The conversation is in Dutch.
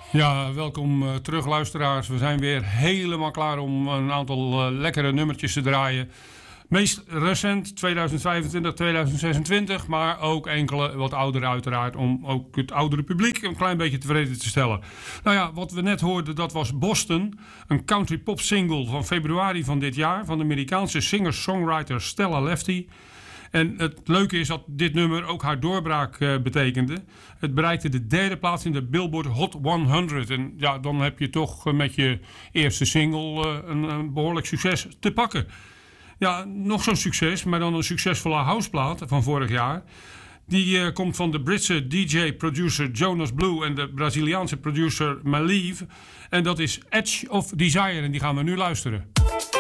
Ja, welkom terug luisteraars. We zijn weer helemaal klaar om een aantal lekkere nummertjes te draaien. Meest recent 2025, 2026, maar ook enkele wat oudere uiteraard, om ook het oudere publiek een klein beetje tevreden te stellen. Nou ja, wat we net hoorden, dat was Boston, een country pop single van februari van dit jaar van de Amerikaanse singer-songwriter Stella Lefty. En het leuke is dat dit nummer ook haar doorbraak betekende. Het bereikte de 3e plaats in de Billboard Hot 100. En ja, dan heb je toch met je eerste single een behoorlijk succes te pakken. Ja, nog zo'n succes, maar dan een succesvolle houseplaat van vorig jaar. Die komt van de Britse DJ-producer Jonas Blue en de Braziliaanse producer Malieve. En dat is Edge of Desire en die gaan we nu luisteren.